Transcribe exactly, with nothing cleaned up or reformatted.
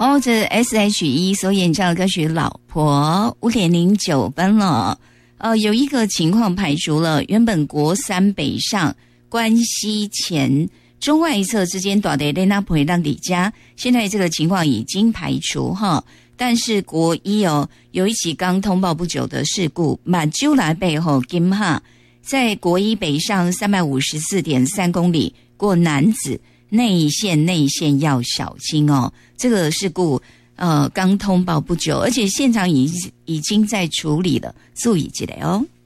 哦，这 S H E 所演唱的歌曲《老婆》五点零九分了。呃，有一个情况排除了，原本国三北上关西前中外一侧之间短的雷纳普让底加，现在这个情况已经排除哈。但是国一哦，有一起刚通报不久的事故，马鸠来背后金哈，在国一北上三百五十四点三公里过男子内线，内线要小心哦。这个事故呃刚通报不久，而且现场已已经在处理了，注意起来哦。